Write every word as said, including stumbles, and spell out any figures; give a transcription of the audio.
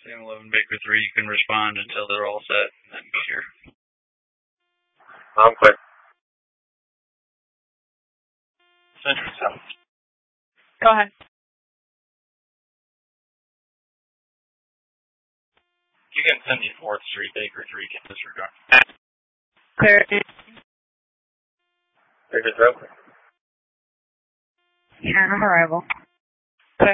seven eleven Baker three, you can respond until they're all set, and then be here. I'm clear. Central South. Go ahead. You can send me fourth Street, Baker three, can disregard. Clear. Baker three. Here on arrival.